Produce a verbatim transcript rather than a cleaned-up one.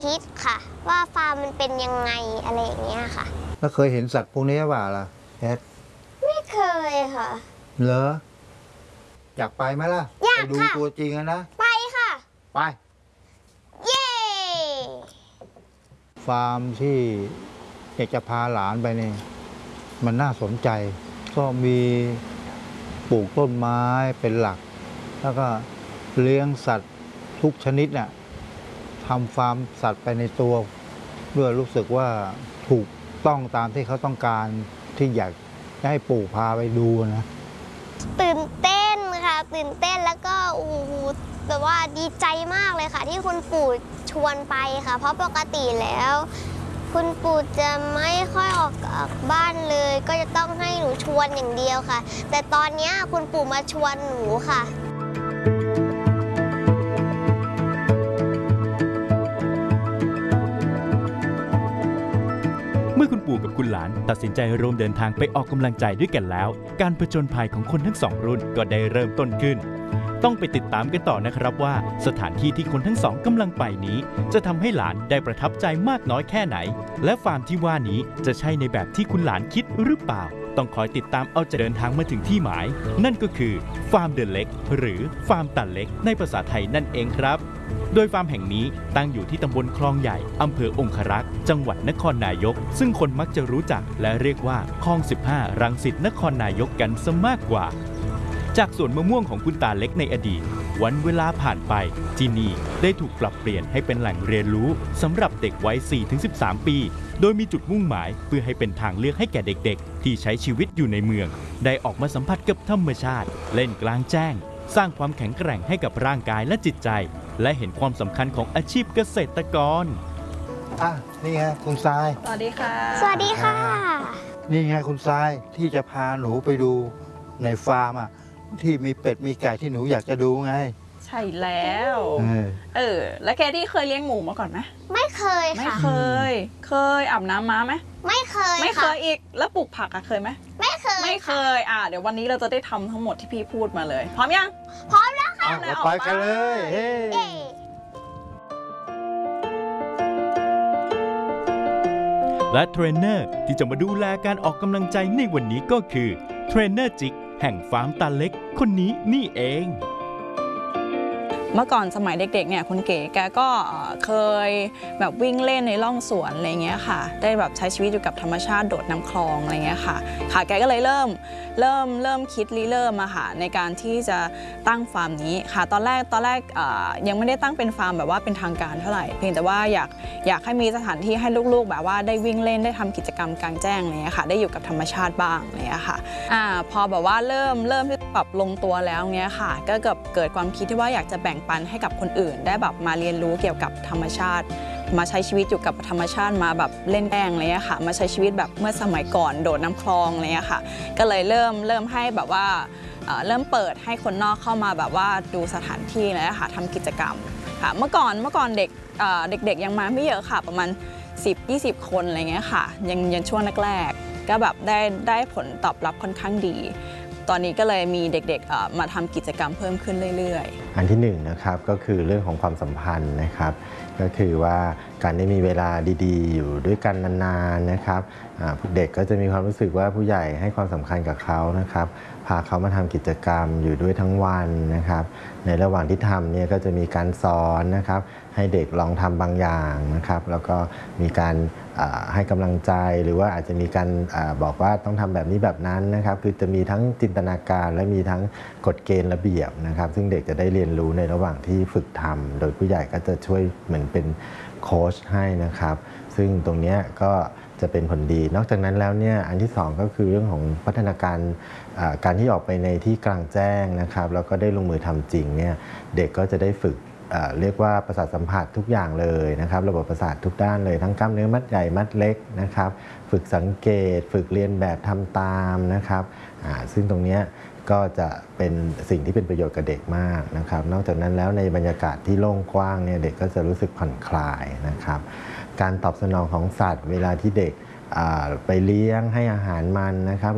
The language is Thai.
คิดค่ะว่าฟาร์มมันเป็นยังไงอะไรอย่างเงี้ยค่ะแล้วเคยเห็นสัตว์พวกนี้หรือเปล่าล่ะแคทไม่เคยค่ะเหรออยากไปไหมล่ะอยากไปดูค่ะตัวจริงนะไปค่ะไปเย้ฟาร์มที่อยากจะพาหลานไปเนี่ยมันน่าสนใจก็มีปลูกต้นไม้เป็นหลักแล้วก็เลี้ยงสัตว์ทุกชนิดน่ะทำฟาร์มสัตว์ไปในตัวเพื่อรู้สึกว่าถูกต้องตามที่เขาต้องการที่อยากให้ปู่พาไปดูนะตื่นเต้นค่ะตื่นเต้นแล้วก็โอ้โหแบบว่าดีใจมากเลยค่ะที่คุณปู่ชวนไปค่ะเพราะปกติแล้วคุณปู่จะไม่ค่อยออกจากบ้านเลยก็จะต้องให้หนูชวนอย่างเดียวค่ะแต่ตอนนี้คุณปู่มาชวนหนูค่ะเมื่อคุณปู่กับคุณหลานตัดสินใจร่วมเดินทางไปออกกำลังใจด้วยกันแล้วการผจญภัยของคนทั้งสองรุ่นก็ได้เริ่มต้นขึ้นต้องไปติดตามกันต่อนะครับว่าสถานที่ที่คนทั้งสองกำลังไปนี้จะทำให้หลานได้ประทับใจมากน้อยแค่ไหนและฟาร์มที่ว่านี้จะใช่ในแบบที่คุณหลานคิดหรือเปล่าต้องคอยติดตามเอาจะเดินทางมาถึงที่หมายนั่นก็คือฟาร์มเดอะเล็กหรือฟาร์มตันเล็กในภาษาไทยนั่นเองครับโดยฟาร์มแห่งนี้ตั้งอยู่ที่ตำบลคลองใหญ่อำเภอองครักษ์จังหวัดนครนายกซึ่งคนมักจะรู้จักและเรียกว่าคลองสิบห้ารังสิตนครนายกกันซะมากกว่าจากสวนมะม่วงของคุณตาเล็กในอดีตวันเวลาผ่านไปที่นี่ได้ถูกปรับเปลี่ยนให้เป็นแหล่งเรียนรู้สำหรับเด็กวัย สี่ถึงสิบสาม ปีโดยมีจุดมุ่งหมายเพื่อให้เป็นทางเลือกให้แก่เด็กๆที่ใช้ชีวิตอยู่ในเมืองได้ออกมาสัมผัสกับธรรมชาติเล่นกลางแจ้งสร้างความแข็งแกร่งให้กับร่างกายและจิตใจและเห็นความสำคัญของอาชีพเกษตรกรอ่ะนี่ไงคุณทรายสวัสดีค่ะสวัสดีค่ะนี่ไงคุณทรายที่จะพาหนูไปดูในฟาร์มอ่ะที่มีเป็ดมีไก่ที่หนูอยากจะดูไงใช่แล้วเออเออแล้วแกที่เคยเลี้ยงหมูมาก่อนไหมไม่เคยค่ะไม่เคยเคยอาบน้ำม้าไหมไม่เคยไม่เคยอีกแล้วปลูกผักอะเคยไหมไม่เคยไม่เคยอ่ะเดี๋ยววันนี้เราจะได้ทำทั้งหมดที่พี่พูดมาเลยพร้อมยังพร้อมแล้วค่ะเราไปกันเลยเฮ้และเทรนเนอร์ที่จะมาดูแลการออกกำลังใจในวันนี้ก็คือเทรนเนอร์จิกแห่งฟาร์มตาเล็กคนนี้นี่เองเมื่อก่อนสมัยเด็กๆเนี่ยคุณเก๋แกก็เคยแบบวิ่งเล่นในร่องสวนอะไรเงี้ยค่ะได้แบบใช้ชีวิตอยู่กับธรรมชาติโดดน้ำคลองอะไรเงี้ยค่ะค่ะแกก็เลยเริ่มเริ่มเริ่มคิดริเริ่มอะค่ะในการที่จะตั้งฟาร์มนี้ค่ะตอนแรกตอนแรกยังไม่ได้ตั้งเป็นฟาร์มแบบว่าเป็นทางการเท่าไหร่เพียงแต่ว่าอยากอยากให้มีสถานที่ให้ลูกๆแบบว่าได้วิ่งเล่นได้ทำกิจกรรมกลางแจ้งอะไรเงี้ยค่ะได้อยู่กับธรรมชาติบ้างอะไรเงี้ยค่ะอ่าพอแบบว่าเริ่มเริ่มที่ปรับลงตัวแล้วเงี้ยค่ะก็เกิดเกิดความคิดที่ว่าอยากจะแบ่งปันให้กับคนอื่นได้แบบมาเรียนรู้เกี่ยวกับธรรมชาติมาใช้ชีวิตอยู่กับธรรมชาติมาแบบเล่นแป้งอะไรเงี้ยค่ะมาใช้ชีวิตแบบเมื่อสมัยก่อนโดดน้ำคลองอะไรเงี้ยค่ะก็เลยเริ่มเริ่มให้แบบว่าเริ่มเปิดให้คนนอกเข้ามาแบบว่าดูสถานที่แล้วค่ะทำกิจกรรมค่ะเมื่อก่อนเมื่อก่อนเด็กเด็กๆยังมาไม่เยอะค่ะประมาณ สิบ ยี่สิบ คนอะไรเงี้ยค่ะยังยังช่วงแรกๆก็แบบได้ได้ผลตอบรับค่อนข้างดีตอนนี้ก็เลยมีเด็กๆมาทำกิจกรรมเพิ่มขึ้นเรื่อยๆอันที่หนึ่งนะครับก็คือเรื่องของความสัมพันธ์นะครับก็คือว่าการได้มีเวลาดีๆอยู่ด้วยกันนานๆนะครับเด็กก็จะมีความรู้สึกว่าผู้ใหญ่ให้ความสำคัญกับเขานะครับพาเขามาทำกิจกรรมอยู่ด้วยทั้งวันนะครับในระหว่างที่ทำเนี่ยก็จะมีการสอนนะครับให้เด็กลองทำบางอย่างนะครับแล้วก็มีการให้กำลังใจหรือว่าอาจจะมีการบอกว่าต้องทำแบบนี้แบบนั้นนะครับคือจะมีทั้งจินตนาการและมีทั้งกฎเกณฑ์ระเบียบนะครับซึ่งเด็กจะได้เรียนรู้ในระหว่างที่ฝึกทำโดยผู้ใหญ่ก็จะช่วยเหมือนเป็นโค้ชให้นะครับซึ่งตรงนี้ก็จะเป็นผลดีนอกจากนั้นแล้วเนี่ยอันที่สองก็คือเรื่องของพัฒนาการการที่ออกไปในที่กลางแจ้งนะครับแล้วก็ได้ลงมือทำจริงเนี่ยเด็กก็จะได้ฝึกเรียกว่าประสาทสัมผัสทุกอย่างเลยนะครับระบบประสาททุกด้านเลยทั้งกล้ามเนื้อมัดใหญ่มัดเล็กนะครับฝึกสังเกตฝึกเรียนแบบทำตามนะครับซึ่งตรงนี้ก็จะเป็นสิ่งที่เป็นประโยชน์กับเด็กมากนะครับนอกจากนั้นแล้วในบรรยากาศที่โล่งกว้างเนี่ยเด็กก็จะรู้สึกผ่อนคลายนะครับการตอบสนองของสัตว์เวลาที่เด็กไปเลี้ยงให้อาหารมันนะครับ